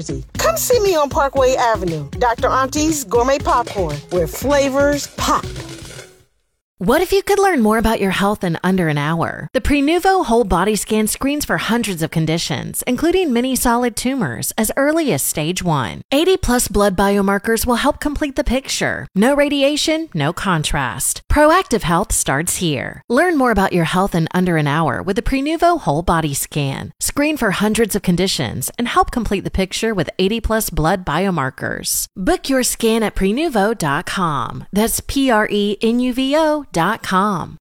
Jersey. Come see me on Parkway Avenue, Dr. Auntie's Gourmet Popcorn, where flavors pop. What if you could learn more about your health in under an hour? The Prenuvo Whole Body Scan screens for hundreds of conditions, including many solid tumors, as early as stage 1. 80-plus blood biomarkers will help complete the picture. No radiation, no contrast. Proactive health starts here. Learn more about your health in under an hour with the Prenuvo Whole Body Scan. Screen for hundreds of conditions and help complete the picture with 80-plus blood biomarkers. Book your scan at Prenuvo.com. That's Prenuvo.com.